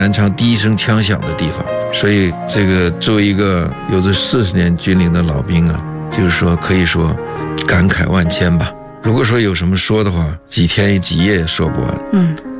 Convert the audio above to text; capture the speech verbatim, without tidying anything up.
南昌第一声枪响的地方。所以这个作为一个有着四十年军龄的老兵啊，就是说可以说感慨万千吧。如果说有什么说的话，几天几夜也说不完。 嗯。